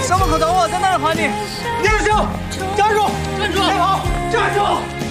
校门口等我，在那儿喊你。 聂志兴，站住！站住！别跑！站住！